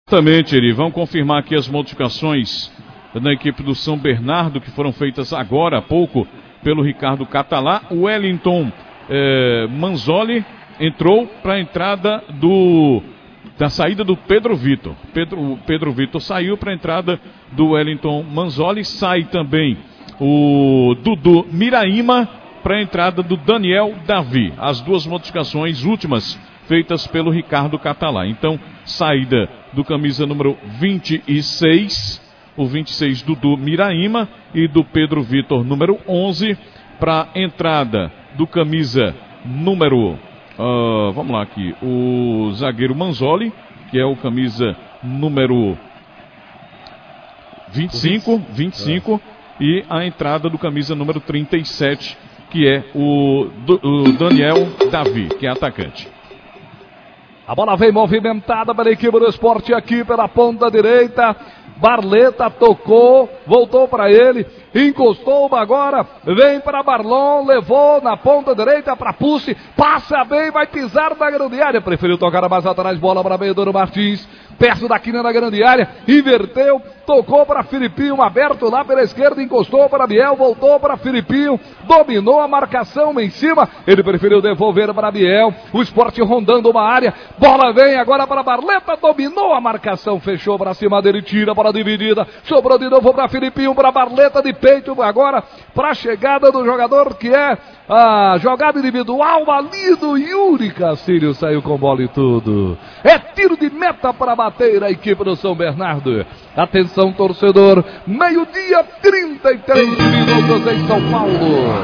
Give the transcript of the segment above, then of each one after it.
Exatamente, Eri. Vamos confirmar aqui as modificações na equipe do São Bernardo, que foram feitas agora há pouco pelo Ricardo Catalá. O Wellington Manzoli entrou para a entrada da saída do Pedro Vitor. Pedro Vitor saiu para a entrada do Wellington Manzoli. Sai também o Dudu Miraíma para a entrada do Daniel Davi. As duas modificações últimas feitas pelo Ricardo Catalá. Então, saída do camisa número 26, o 26 Dudu Miraíma, e do Pedro Vitor número 11, para entrada do camisa número, vamos lá aqui, o zagueiro Manzoli, que é o camisa número 25, e a entrada do camisa número 37, que é o Daniel Davi, que é atacante. A bola vem movimentada pela equipe do Sport aqui pela ponta direita. Barleta tocou, voltou para ele, encostou agora, vem para Barlon, levou na ponta direita para Pussi, passa bem, vai pisar na grande área, preferiu tocar mais atrás, bola para Beidoro Martins, perto da quina da grande área, inverteu, tocou para Filipinho, aberto lá pela esquerda, encostou para Biel, voltou para Filipinho, dominou a marcação em cima, ele preferiu devolver para Biel, o Sport rondando uma área, bola vem agora para Barleta, dominou a marcação, fechou para cima dele, tira para dividida, sobrou de novo para Filipinho, para Barleta de peito, agora para a chegada do jogador que é a jogada individual ali do Yuri Cacílio, saiu com bola e tudo. É tiro de meta para bater a equipe do São Bernardo. Atenção, torcedor, meio-dia, 33 minutos em São Paulo.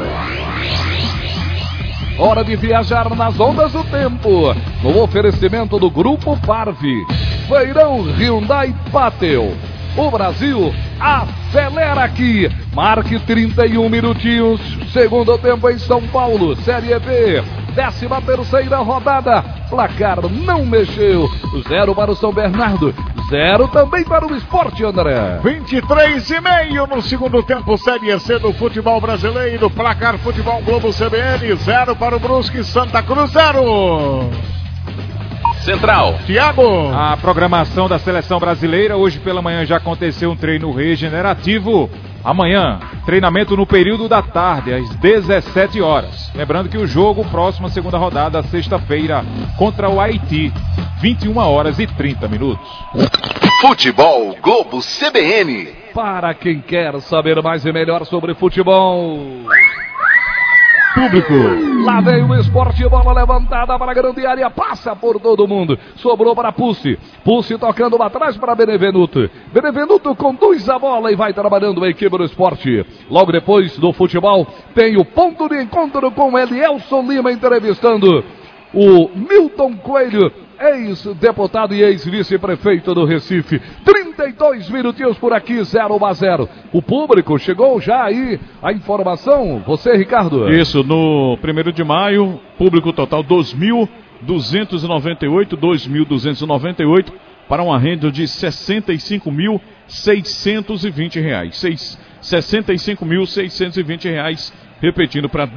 Hora de viajar nas ondas do tempo, no oferecimento do Grupo Parve, Feirão Hyundai Pátio. O Brasil acelera aqui. Marque 31 minutinhos. Segundo tempo em São Paulo. Série B. 13ª rodada. Placar não mexeu. 0 para o São Bernardo. 0 também para o Sport, André. 23,5 no segundo tempo. Série C do futebol brasileiro. Placar Futebol Globo CBN. 0 para o Brusque. Santa Cruz 0. Central. Thiago. A programação da seleção brasileira. Hoje pela manhã já aconteceu um treino regenerativo. Amanhã, treinamento no período da tarde, às 17 horas. Lembrando que o jogo, próxima segunda rodada, sexta-feira, contra o Haiti, 21 horas e 30 minutos. Futebol Globo CBN. Para quem quer saber mais e melhor sobre futebol. Público. Lá vem o Sport, bola levantada para a grande área, passa por todo mundo, sobrou para Pussi, Pussi tocando lá atrás para Benevenuto, Benevenuto conduz a bola e vai trabalhando a equipe do Sport. Logo depois do futebol tem o ponto de encontro com Elielson Lima entrevistando o Milton Coelho, ex-deputado e ex-vice-prefeito do Recife. 32 minutinhos por aqui, 0-0. O público chegou já aí, a informação, você, Ricardo? Isso, no 1º de maio, público total 2.298, para uma renda de R$ 65.620. R$ 65.620, repetindo, para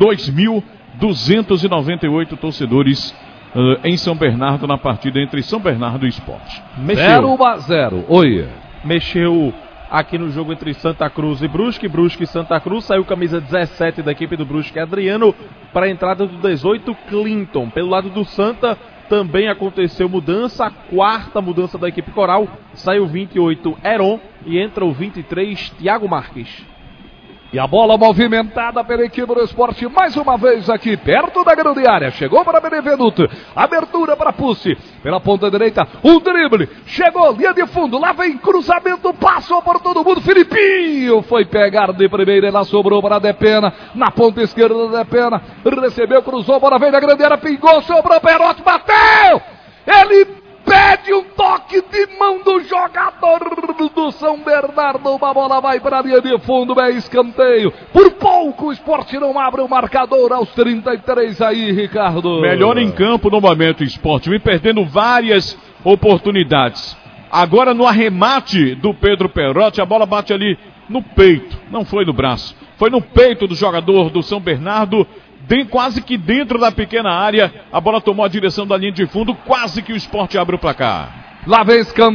2.298 torcedores em São Bernardo, na partida entre São Bernardo e Sport. 0-0. Oi. Mexeu aqui no jogo entre Santa Cruz e Brusque. Brusque e Santa Cruz. Saiu camisa 17 da equipe do Brusque, Adriano, para a entrada do 18, Clinton. Pelo lado do Santa também aconteceu mudança. A quarta mudança da equipe coral. Saiu 28, Heron, e entra o 23, Thiago Marques. E a bola movimentada pela equipe do Sport, mais uma vez aqui, perto da grande área. Chegou para Benevenuto, abertura para Pussi, pela ponta direita, um drible, chegou, linha de fundo, lá vem cruzamento, passou por todo mundo, Filipinho foi pegar de primeira, ela sobrou para Depena, na ponta esquerda da Depena, recebeu, cruzou, bola vem da grande área, pingou, sobrou, Perotti, bateu! Ele pede um toque de mão do jogador do São Bernardo. Uma bola vai para a linha de fundo, é escanteio. Por pouco o Sport não abre o marcador aos 33 aí, Ricardo. Melhor em campo no momento o Sport, vem perdendo várias oportunidades. Agora no arremate do Pedro Perotti, a bola bate ali no peito, não foi no braço. Foi no peito do jogador do São Bernardo, quase que dentro da pequena área. A bola tomou a direção da linha de fundo, quase que o Sport abre o placar. Lá vem escanteio.